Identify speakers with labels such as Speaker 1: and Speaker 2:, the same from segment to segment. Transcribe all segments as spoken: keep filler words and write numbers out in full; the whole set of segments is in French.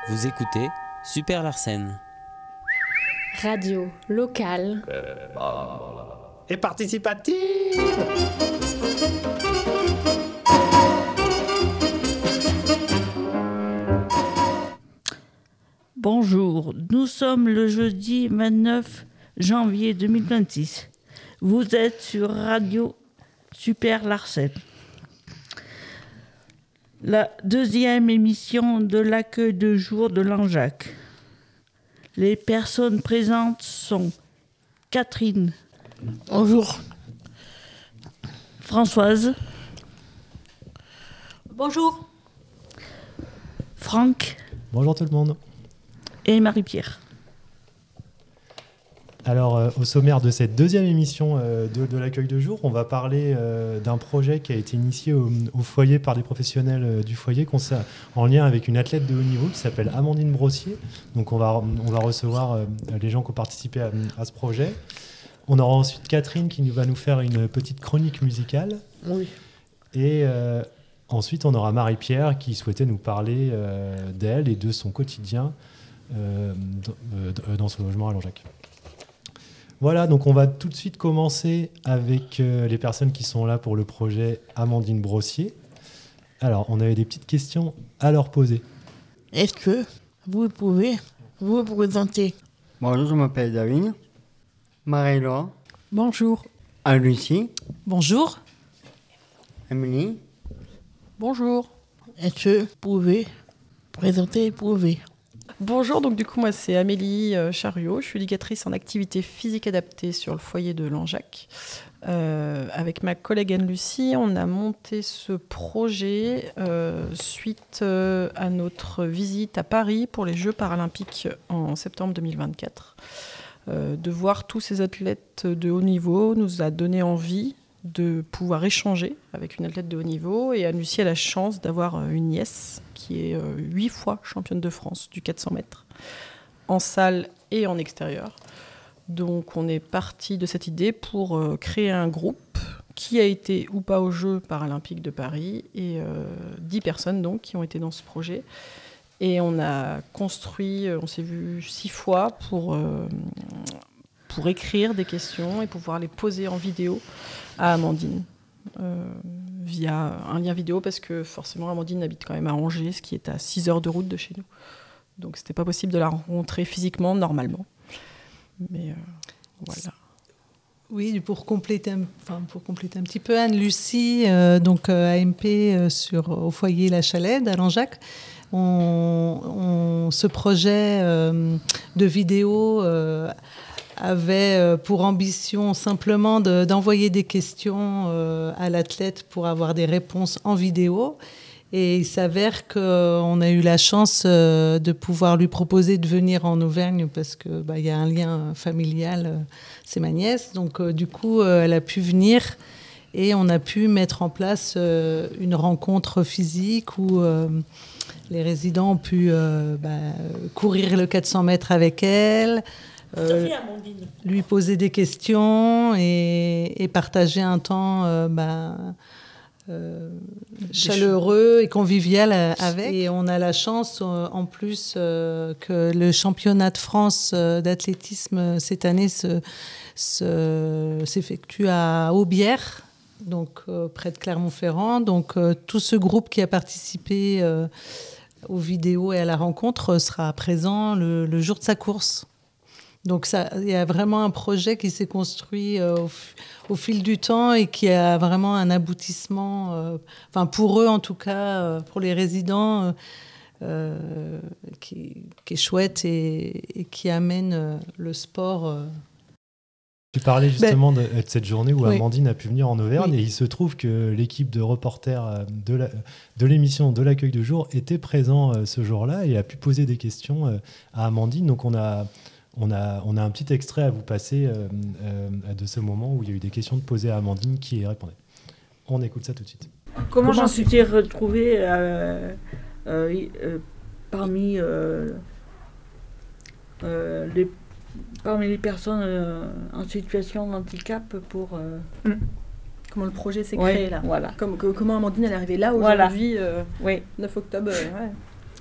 Speaker 1: Vous écoutez Super Larsen.
Speaker 2: Radio locale
Speaker 3: et participative.
Speaker 4: Bonjour, nous sommes le jeudi vingt-neuf janvier deux mille vingt-six. Vous êtes sur Radio Super Larsen. La deuxième émission de l'accueil de jour de Langeac. Les personnes présentes sont Catherine.
Speaker 5: Bonjour.
Speaker 4: Françoise.
Speaker 5: Bonjour.
Speaker 4: Franck.
Speaker 6: Bonjour tout le monde.
Speaker 4: Et Marie-Pierre.
Speaker 6: Alors, euh, au sommaire de cette deuxième émission euh, de, de l'accueil de jour, on va parler euh, d'un projet qui a été initié au, au foyer par des professionnels euh, du foyer en lien avec une athlète de haut niveau qui s'appelle Amandine Brossier. Donc, on va, on va recevoir euh, les gens qui ont participé à, à ce projet. On aura ensuite Catherine qui va nous faire une petite chronique musicale.
Speaker 5: Oui.
Speaker 6: Et euh, ensuite, on aura Marie-Pierre qui souhaitait nous parler euh, d'elle et de son quotidien euh, dans, dans ce logement à Langeac. Voilà, donc on va tout de suite commencer avec euh, les personnes qui sont là pour le projet Amandine Brossier. Alors, on avait des petites questions à leur poser.
Speaker 5: Est-ce que vous pouvez vous présenter?
Speaker 7: Bonjour, je m'appelle David. Marie-Laure.
Speaker 8: Bonjour.
Speaker 7: Anne-Lucie.
Speaker 8: Bonjour.
Speaker 7: Amélie.
Speaker 8: Bonjour.
Speaker 5: Est-ce que vous pouvez présenter et prouver?
Speaker 8: Bonjour, donc du coup moi c'est Amélie euh, Chariot, je suis éducatrice en activité physique adaptée sur le foyer de Langeac. Euh, avec ma collègue Anne-Lucie, on a monté ce projet euh, suite euh, à notre visite à Paris pour les Jeux paralympiques en septembre deux mille vingt-quatre. Euh, de voir tous ces athlètes de haut niveau nous a donné envie de pouvoir échanger avec une athlète de haut niveau. Et Anne-Lucie a la chance d'avoir une nièce qui est huit fois championne de France du quatre cents mètres, en salle et en extérieur. Donc on est parti de cette idée pour euh, créer un groupe qui a été ou pas aux Jeux paralympiques de Paris, et euh, dix personnes donc qui ont été dans ce projet. Et on a construit, on s'est vu six fois pour, euh, pour écrire des questions et pouvoir les poser en vidéo à Amandine, euh, via un lien vidéo, parce que forcément Amandine habite quand même à Angers, ce qui est à six heures de route de chez nous. Donc c'était pas possible de la rencontrer physiquement, normalement. Mais euh, voilà.
Speaker 9: Oui, pour compléter un, enfin, pour compléter un petit peu, Anne-Lucie, euh, donc euh, A M P euh, sur, au foyer La Chalède à Langeac, on, on, ce projet euh, de vidéo euh, avait pour ambition simplement de, d'envoyer des questions euh, à l'athlète pour avoir des réponses en vidéo. Et il s'avère qu'on a eu la chance euh, de pouvoir lui proposer de venir en Auvergne parce qu'il bah, y a un lien familial, euh, c'est ma nièce. Donc euh, du coup, euh, elle a pu venir et on a pu mettre en place euh, une rencontre physique où euh, les résidents ont pu euh, bah, courir le quatre cents mètres avec elle, Euh, lui poser des questions et, et partager un temps euh, bah, euh, chaleureux et convivial avec. Et on a la chance euh, en plus euh, que le championnat de France euh, d'athlétisme cette année se, se, s'effectue à Aubière, donc euh, près de Clermont-Ferrand. Donc euh, tout ce groupe qui a participé euh, aux vidéos et à la rencontre sera présent le, le jour de sa course. Donc il y a vraiment un projet qui s'est construit euh, au, au fil du temps et qui a vraiment un aboutissement, euh, enfin pour eux en tout cas, euh, pour les résidents, euh, euh, qui, qui est chouette et, et qui amène euh, le sport. Euh.
Speaker 6: Tu parlais justement ben, de, de cette journée où oui. Amandine a pu venir en Auvergne, oui. Et il se trouve que l'équipe de reporters de, la, de l'émission de l'accueil de jour était présent euh, ce jour-là et a pu poser des questions euh, à Amandine. Donc on a... On a, on a un petit extrait à vous passer euh, euh, de ce moment où il y a eu des questions de poser à Amandine qui y répondait. On écoute ça tout de suite.
Speaker 4: Comment, Comment j'en suis retrouvée euh, euh, euh, parmi, euh, euh, les, parmi les personnes euh, en situation de handicap pour... Euh...
Speaker 8: Mmh. Comment le projet s'est
Speaker 4: ouais,
Speaker 8: créé là.
Speaker 4: Voilà.
Speaker 8: Comme, que, comment Amandine elle est arrivée là aujourd'hui,
Speaker 4: voilà.
Speaker 8: euh,
Speaker 4: oui.
Speaker 8: neuf octobre. Euh, ouais.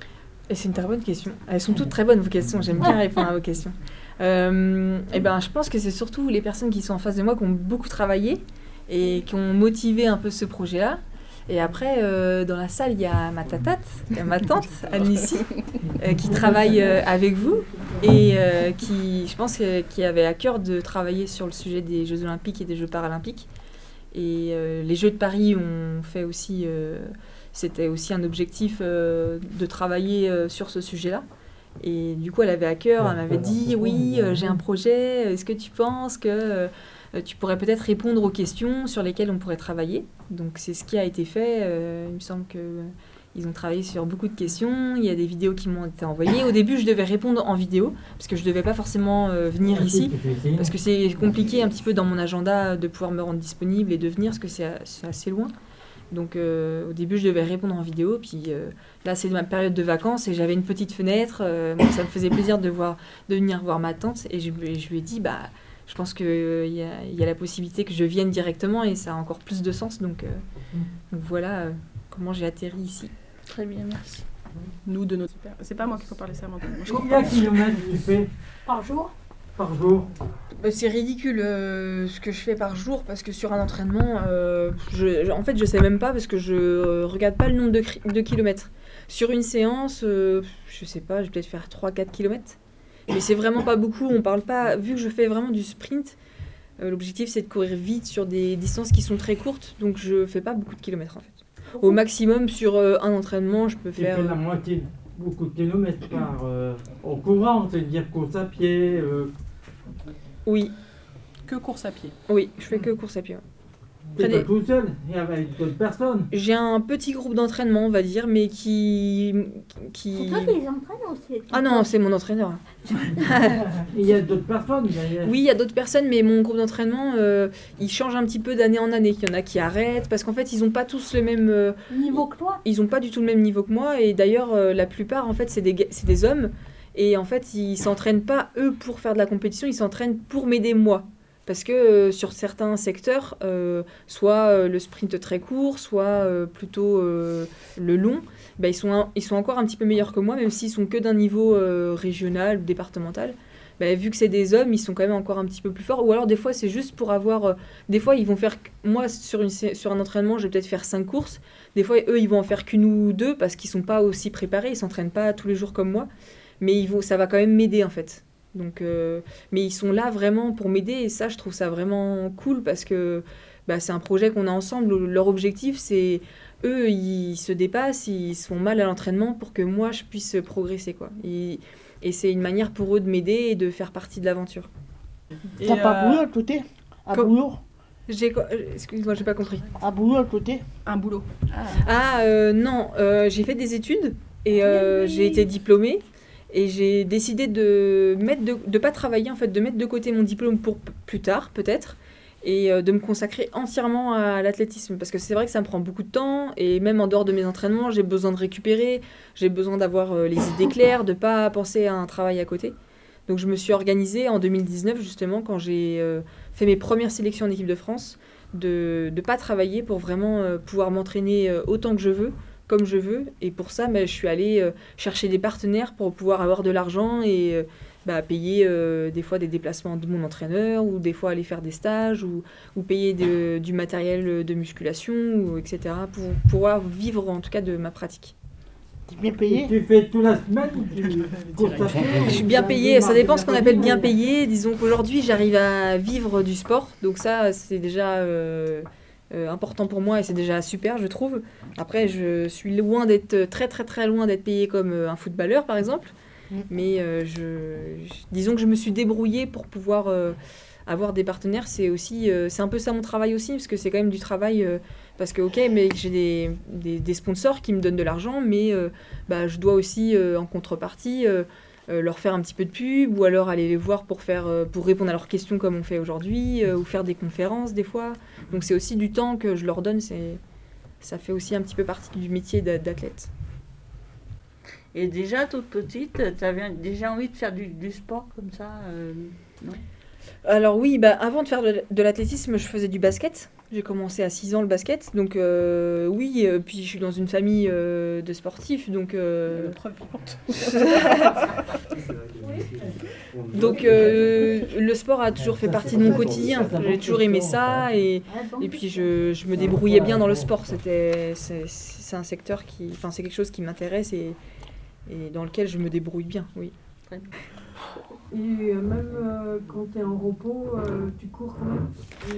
Speaker 10: Et c'est une très bonne question. Elles sont toutes très bonnes, vos questions. J'aime bien répondre à vos questions. Euh, et ben, je pense que c'est surtout les personnes qui sont en face de moi qui ont beaucoup travaillé et qui ont motivé un peu ce projet-là. Et après, euh, dans la salle, il y a ma tatate, il y a ma tante, Anne-Lucie, euh, qui travaille euh, avec vous et euh, qui, je pense, euh, qui avait à cœur de travailler sur le sujet des Jeux Olympiques et des Jeux Paralympiques. Et euh, les Jeux de Paris ont fait aussi, euh, c'était aussi un objectif euh, de travailler euh, sur ce sujet-là. Et du coup, elle avait à cœur, elle m'avait dit, oui, euh, j'ai un projet, est-ce que tu penses que euh, tu pourrais peut-être répondre aux questions sur lesquelles on pourrait travailler? Donc c'est ce qui a été fait. Euh, il me semble qu'ils ont travaillé sur beaucoup de questions. Il y a des vidéos qui m'ont été envoyées. Au début, je devais répondre en vidéo, parce que je ne devais pas forcément euh, venir ici, parce que c'est compliqué un petit peu dans mon agenda de pouvoir me rendre disponible et de venir, parce que c'est, c'est assez loin. Donc euh, au début, je devais répondre en vidéo. Puis euh, là, c'est ma période de vacances et j'avais une petite fenêtre. Euh, moi, ça me faisait plaisir de, voir, de venir voir ma tante. Et je, je lui ai dit, bah, je pense qu'il euh, y, y a la possibilité que je vienne directement et ça a encore plus de sens. Donc, euh, donc voilà euh, comment j'ai atterri ici.
Speaker 4: Très bien, merci.
Speaker 8: Nous, de notre... C'est pas moi qu'il faut parler ça maintenant.
Speaker 11: Combien de kilomètres tu fais
Speaker 2: par jour?
Speaker 11: Par jour
Speaker 10: bah, c'est ridicule euh, ce que je fais par jour parce que sur un entraînement, euh, je, je, en fait, je sais même pas parce que je euh, regarde pas le nombre de, de kilomètres. Sur une séance, euh, je sais pas, je vais peut-être faire trois à quatre kilomètres. Mais c'est vraiment pas beaucoup. On parle pas, vu que je fais vraiment du sprint, euh, l'objectif c'est de courir vite sur des distances qui sont très courtes, donc je fais pas beaucoup de kilomètres en fait. Au maximum sur euh, un entraînement, je peux
Speaker 11: tu
Speaker 10: faire.
Speaker 11: Tu fais la moitié, beaucoup de kilomètres par euh, en courant, c'est-à-dire course à pied. Euh...
Speaker 10: Oui.
Speaker 8: Que course à pied.
Speaker 10: Oui, je fais que course à pied. Ouais.
Speaker 11: T'es pas tout seul, il y avait d'autres personnes.
Speaker 10: J'ai un petit groupe d'entraînement, on va dire, mais qui... qui...
Speaker 2: C'est toi qui les entraînes ou c'est...
Speaker 10: Ah non, c'est mon entraîneur.
Speaker 11: Il y a d'autres personnes a...
Speaker 10: Oui, il y a d'autres personnes, mais mon groupe d'entraînement, euh, il change un petit peu d'année en année. Il y en a qui arrêtent, parce qu'en fait, ils n'ont pas tous le même... Euh,
Speaker 2: niveau que toi.
Speaker 10: Ils n'ont pas du tout le même niveau que moi, et d'ailleurs, euh, la plupart, en fait, c'est des, c'est des hommes, et en fait, ils ne s'entraînent pas, eux, pour faire de la compétition, ils s'entraînent pour m'aider, moi. Parce que euh, sur certains secteurs, euh, soit euh, le sprint très court, soit euh, plutôt euh, le long, bah, ils, sont un, ils sont encore un petit peu meilleurs que moi, même s'ils sont que d'un niveau euh, régional ou départemental. Bah, vu que c'est des hommes, ils sont quand même encore un petit peu plus forts. Ou alors des fois, c'est juste pour avoir... Euh, des fois, ils vont faire... Moi, sur, une, sur un entraînement, je vais peut-être faire cinq courses. Des fois, eux, ils vont en faire qu'une ou deux parce qu'ils ne sont pas aussi préparés. Ils ne s'entraînent pas tous les jours comme moi. Mais ils vont, ça va quand même m'aider, en fait. Donc, euh, mais ils sont là vraiment pour m'aider et ça, je trouve ça vraiment cool parce que bah, c'est un projet qu'on a ensemble. Leur objectif, c'est eux, ils se dépassent, ils se font mal à l'entraînement pour que moi, je puisse progresser, quoi. Et, et c'est une manière pour eux de m'aider et de faire partie de l'aventure.
Speaker 5: T'as euh... pas boulot à côté? Un
Speaker 10: Comme...
Speaker 5: boulot
Speaker 10: j'ai... Excuse-moi, j'ai pas compris.
Speaker 5: Un boulot à côté?
Speaker 8: Un boulot.
Speaker 10: Ah, ah euh, non, euh, j'ai fait des études et euh, j'ai été diplômée. Et j'ai décidé de mettre de, de pas travailler, en fait, de mettre de côté mon diplôme pour p- plus tard, peut-être, et euh, de me consacrer entièrement à l'athlétisme. Parce que c'est vrai que ça me prend beaucoup de temps, et même en dehors de mes entraînements, j'ai besoin de récupérer, j'ai besoin d'avoir euh, les idées claires, de pas penser à un travail à côté. Donc je me suis organisée en deux mille dix-neuf, justement, quand j'ai euh, fait mes premières sélections en équipe de France, de ne pas travailler pour vraiment euh, pouvoir m'entraîner euh, autant que je veux, comme je veux, et pour ça bah, je suis allée euh, chercher des partenaires pour pouvoir avoir de l'argent et euh, bah, payer euh, des fois des déplacements de mon entraîneur ou des fois aller faire des stages ou, ou payer de, du matériel de musculation ou, et cetera pour pouvoir vivre en tout cas de ma pratique.
Speaker 5: Tu es bien payé?
Speaker 11: Tu fais toute la semaine tu...
Speaker 10: Je suis bien payée, ça dépend ce qu'on appelle bien payé. Disons qu'aujourd'hui j'arrive à vivre du sport, donc ça c'est déjà... Euh, Euh, important pour moi et c'est déjà super, je trouve. Après, je suis loin d'être très très très loin d'être payée comme euh, un footballeur par exemple, mmh. mais euh, je, je, disons que je me suis débrouillée pour pouvoir euh, avoir des partenaires. C'est aussi, euh, c'est un peu ça mon travail aussi, parce que c'est quand même du travail. Euh, parce que ok, mais j'ai des, des, des sponsors qui me donnent de l'argent, mais euh, bah, je dois aussi euh, en contrepartie euh, Euh, leur faire un petit peu de pub ou alors aller les voir pour, faire, euh, pour répondre à leurs questions comme on fait aujourd'hui euh, ou faire des conférences des fois. Donc c'est aussi du temps que je leur donne, c'est, ça fait aussi un petit peu partie du métier d'athlète.
Speaker 4: Et déjà, toute petite, tu avais déjà envie de faire du, du sport comme ça euh, non ?
Speaker 10: Alors oui, bah, avant de faire de, de l'athlétisme, je faisais du basket. J'ai commencé à six ans le basket, donc euh, oui, euh, puis je suis dans une famille euh, de sportifs, donc... Euh... donc euh, le sport a toujours fait partie de mon quotidien, j'ai toujours aimé ça, et, et puis je, je me débrouillais bien dans le sport. C'était, c'est, c'est un secteur qui... Enfin, c'est quelque chose qui m'intéresse et, et dans lequel je me débrouille bien, oui.
Speaker 12: Et euh, même euh, quand tu es en repos, euh, tu cours quand même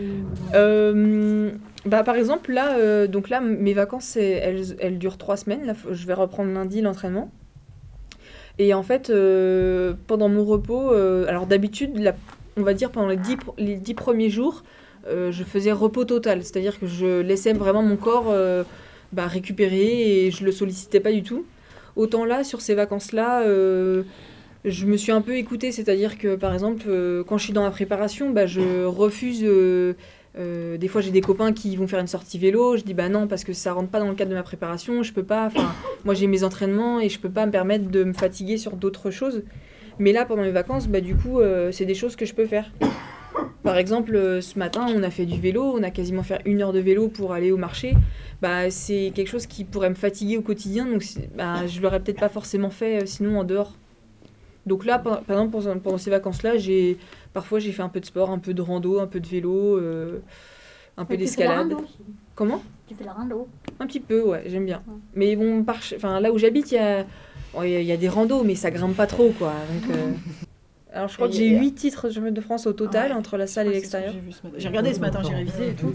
Speaker 10: euh, bah, Par exemple, là, euh, donc là mes vacances, elles, elles durent trois semaines. Là, je vais reprendre lundi l'entraînement. Et en fait, euh, pendant mon repos, euh, alors d'habitude, la, on va dire pendant les dix, les dix premiers jours, euh, je faisais repos total. C'est-à-dire que je laissais vraiment mon corps euh, bah, récupérer et je ne le sollicitais pas du tout. Autant là, sur ces vacances-là... Euh, je me suis un peu écoutée, c'est-à-dire que par exemple, euh, quand je suis dans la préparation, bah, je refuse. Euh, euh, des fois, j'ai des copains qui vont faire une sortie vélo. Je dis bah non, parce que ça rentre pas dans le cadre de ma préparation. Je peux pas. Enfin, moi, j'ai mes entraînements et je peux pas me permettre de me fatiguer sur d'autres choses. Mais là, pendant les vacances, bah, du coup, euh, c'est des choses que je peux faire. Par exemple, euh, ce matin, on a fait du vélo. On a quasiment fait une heure de vélo pour aller au marché. Bah, c'est quelque chose qui pourrait me fatiguer au quotidien. Donc, bah, je l'aurais peut-être pas forcément fait euh, sinon en dehors. Donc là, par, par exemple, pendant, pendant ces vacances-là, j'ai, parfois j'ai fait un peu de sport, un peu de rando, un peu de vélo, euh, un peu
Speaker 2: Et
Speaker 10: d'escalade.
Speaker 2: Tu fais la rando aussi.
Speaker 10: Comment ?
Speaker 2: Tu fais la rando.
Speaker 10: Un petit peu, ouais, j'aime bien. Ouais. Mais bon, par, enfin, là où j'habite, il y a, bon, y, a, y a des randos, mais ça grimpe pas trop, quoi. Donc, euh... Alors je crois et que j'ai huit titres de championnat de France au total, ouais, entre la salle et l'extérieur.
Speaker 8: J'ai, j'ai regardé ce matin, j'ai révisé et tout.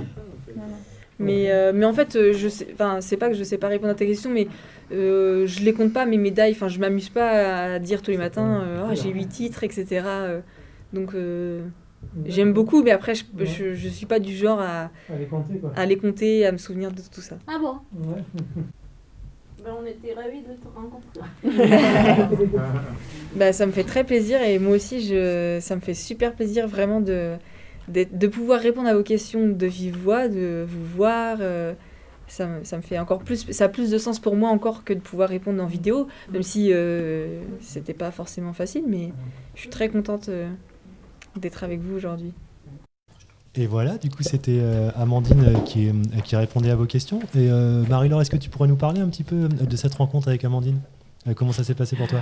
Speaker 10: Mais, euh, mais en fait, je sais, c'est pas que je sais pas répondre à ta question, mais euh, je les compte pas, mes médailles. Enfin, je m'amuse pas à dire tous les matins euh, oh, j'ai huit titres, et cetera. Donc, euh, j'aime beaucoup, mais après, je, je, je suis pas du genre à,
Speaker 11: à, les compter, quoi.
Speaker 10: à les compter, à me souvenir de tout ça.
Speaker 2: Ah bon
Speaker 11: ouais.
Speaker 2: Ben, on était ravis de te rencontrer.
Speaker 10: Bah, ça me fait très plaisir et moi aussi, je, ça me fait super plaisir vraiment de... de pouvoir répondre à vos questions de vive voix, de vous voir, euh, ça, me, ça me fait encore plus, ça a plus de sens pour moi encore que de pouvoir répondre en vidéo, même si euh, c'était pas forcément facile, mais je suis très contente euh, d'être avec vous aujourd'hui.
Speaker 6: Et voilà, du coup c'était euh, Amandine euh, qui, euh, qui répondait à vos questions. Et euh, Marie-Laure, est-ce que tu pourrais nous parler un petit peu de cette rencontre avec Amandine ? euh, Comment ça s'est passé pour toi ?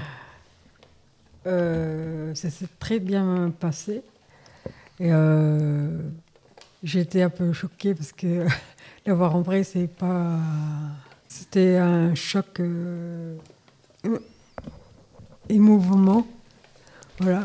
Speaker 12: euh, Ça s'est très bien passé. Et euh, j'ai été un peu choquée parce que la voir en vrai, c'est pas... C'était un choc euh, émouvant. Voilà.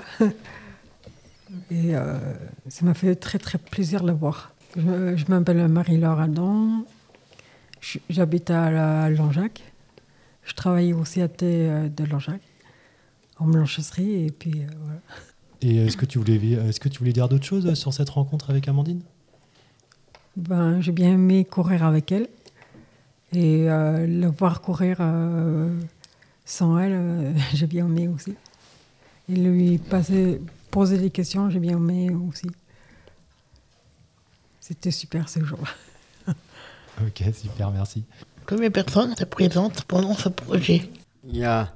Speaker 12: Et euh, ça m'a fait très très plaisir de la voir. Je, je m'appelle Marie-Laure Adam. Je, j'habite à, la, à Langeac. Je travaille au C A T de Langeac, en blanchisserie. Et puis euh, voilà.
Speaker 6: Et est-ce que tu voulais, est-ce que tu voulais dire d'autres choses sur cette rencontre avec Amandine ?
Speaker 12: Ben, j'ai bien aimé courir avec elle. Et euh, la voir courir euh, sans elle, euh, j'ai bien aimé aussi. Et lui passer, poser des questions, j'ai bien aimé aussi. C'était super ce jour-là.
Speaker 6: Ok, super, merci.
Speaker 5: Combien de personnes se présentent pendant ce projet ?
Speaker 7: Il y a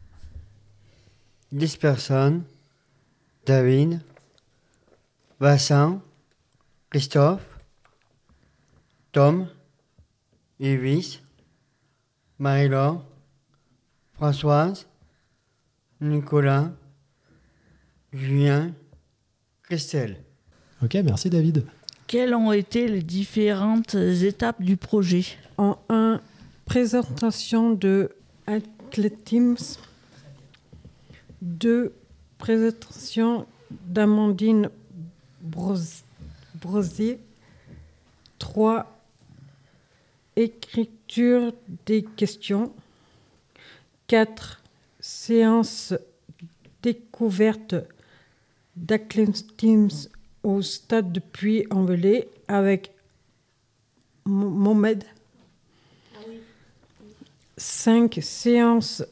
Speaker 7: dix personnes. David, Vincent, Christophe, Tom, Yves, Marie-Laure, Françoise, Nicolas, Julien, Christelle.
Speaker 6: Ok, merci David.
Speaker 4: Quelles ont été les différentes étapes du projet ?
Speaker 12: En un, présentation de athlétisme. Deux, présentation d'Amandine Brosier. trois. Écriture des questions. quatre. Séance découverte d'athlétisme au stade de Puy-en-Velay avec Mohamed. cinq. Séance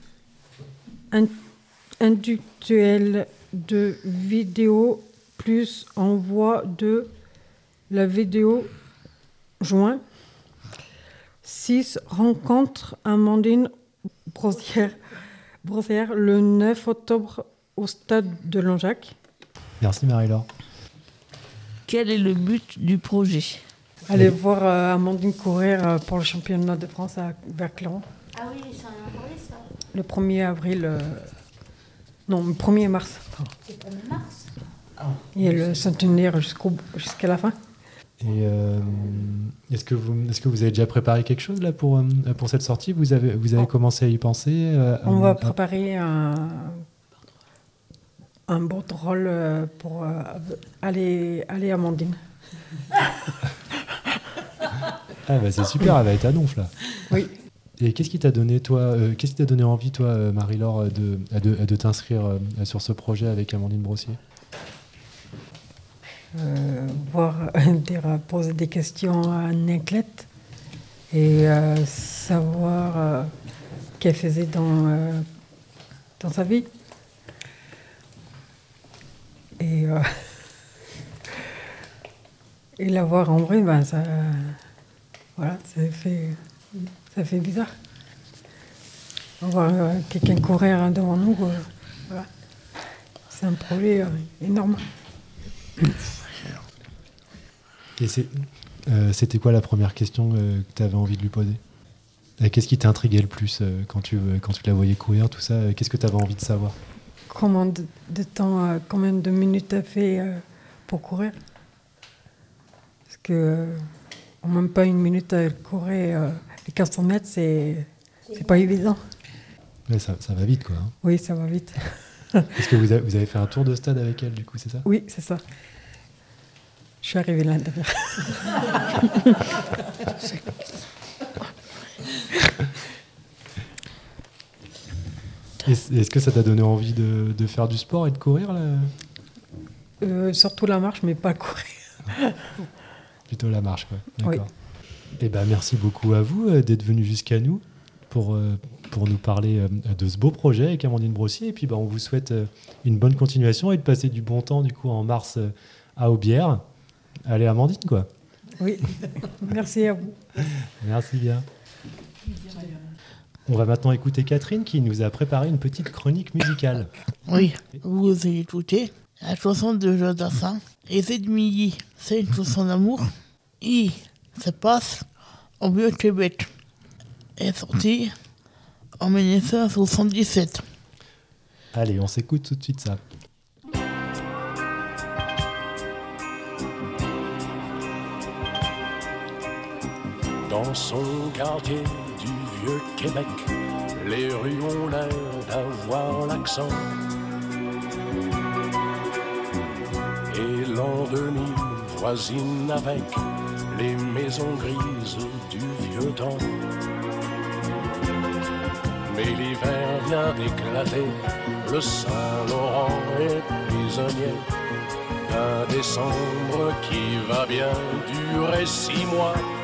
Speaker 12: individuelle de vidéo plus envoi de la vidéo joint. six. Rencontre Amandine Brosier, Brosier le neuf octobre au stade de Langeac.
Speaker 6: Merci Marie-Laure.
Speaker 4: Quel est le but du projet?
Speaker 12: Aller voir euh, Amandine courir euh, pour le championnat de France à Verclans.
Speaker 2: Ah oui, ça en a parlé ça.
Speaker 12: Le premier avril. Euh... Non, le premier mars.
Speaker 2: C'est le premier mars.
Speaker 12: Et le centenaire jusqu'au, jusqu'à la fin.
Speaker 6: Et euh, est-ce que vous est-ce que vous avez déjà préparé quelque chose là pour euh, pour cette sortie? Vous avez vous avez commencé à y penser? euh,
Speaker 12: On
Speaker 6: à,
Speaker 12: va préparer un un banderole euh, pour euh, aller aller à Amandine.
Speaker 6: Ah bah c'est super, elle va être à Donf là.
Speaker 12: Oui.
Speaker 6: Et qu'est-ce qui t'a donné toi euh, qu'est-ce qui t'a donné envie toi euh, Marie-Laure de de, de t'inscrire euh, sur ce projet avec Amandine Brossier?
Speaker 12: Euh, voir, dire, poser des questions à Néclette et euh, savoir euh, qu'elle faisait dans, euh, dans sa vie. Et, euh, et la voir en vrai, ben, ça, voilà, ça fait, ça fait bizarre. Voir euh, quelqu'un courir devant nous, euh, voilà. C'est un projet euh, énorme.
Speaker 6: Et c'est, euh, c'était quoi la première question euh, que tu avais envie de lui poser? Et qu'est-ce qui t'intriguait le plus euh, quand, tu, euh, quand tu la voyais courir, tout ça? euh, Qu'est-ce que tu avais envie de savoir?
Speaker 12: Combien de, de temps, euh, combien de minutes tu as fait euh, pour courir? Parce que euh, en même pas une minute à courir euh, les quatre cents mètres, c'est, c'est pas évident.
Speaker 6: Ouais, ça, ça va vite quoi. Hein.
Speaker 12: Oui, ça va vite.
Speaker 6: Est-ce que vous avez, vous avez fait un tour de stade avec elle du coup, c'est ça?
Speaker 12: Oui, c'est ça. Je suis arrivée là derrière.
Speaker 6: Est-ce que ça t'a donné envie de, de faire du sport et de courir là?
Speaker 12: euh, Surtout la marche, mais pas courir.
Speaker 6: Plutôt la marche, quoi. D'accord.
Speaker 12: Oui.
Speaker 6: Eh ben, merci beaucoup à vous euh, d'être venu jusqu'à nous pour, euh, pour nous parler euh, de ce beau projet avec Amandine Brossier. Et puis bah, on vous souhaite euh, une bonne continuation et de passer du bon temps du coup en mars euh, à Aubière. Allez Amandine quoi.
Speaker 12: Oui, merci à vous.
Speaker 6: Merci bien. On va maintenant écouter Catherine qui nous a préparé une petite chronique musicale.
Speaker 5: Oui, vous avez écouté la chanson de Jodassin. Et c'est de midi, c'est une chanson d'amour. Et ça passe au Vieux-Québec. Elle est sortie en dix-neuf cent soixante-dix-sept.
Speaker 6: Allez, on s'écoute tout de suite ça.
Speaker 13: Dans son quartier du Vieux-Québec, les rues ont l'air d'avoir l'accent. Et l'an deux mille voisine avec les maisons grises du vieux temps. Mais l'hiver vient d'éclater, le Saint-Laurent est prisonnier d'un décembre qui va bien durer six mois.